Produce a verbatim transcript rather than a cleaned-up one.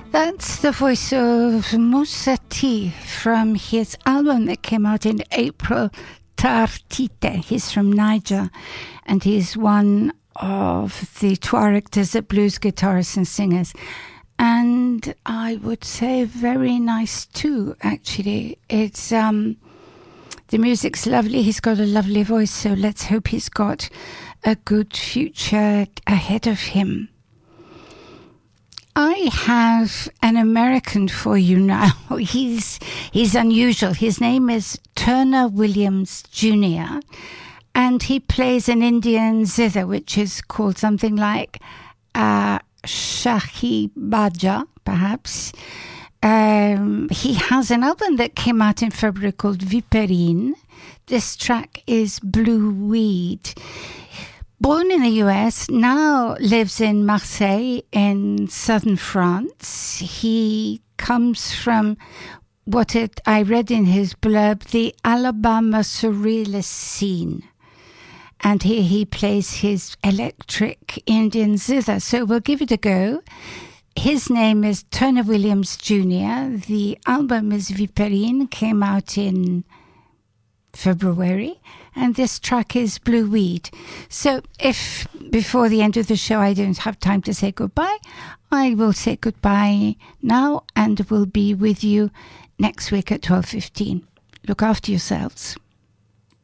That's the voice of Moussa T from his album that came out in April, Tartite. He's from Niger, and he's one of the Tuareg Desert Blues guitarists and singers. And I would say very nice too, actually. It's um, the music's lovely. He's got a lovely voice, so let's hope he's got a good future ahead of him. I have an American for you now. He's he's unusual. His name is Turner Williams Junior and he plays an Indian zither, which is called something like uh, Shahi Baja, perhaps. Um, he has an album that came out in February called Viperine. This track is Blue Weed. Born in the U S, now lives in Marseille in southern France. He comes from what it, I read in his blurb, the Alabama surrealist scene. And here he plays his electric Indian zither. So we'll give it a go. His name is Turner Williams Junior The album is Viperine, came out in February, and this track is Blue Weed. So if before the end of the show I don't have time to say goodbye, I will say goodbye now and will be with you next week at twelve fifteen. Look after yourselves.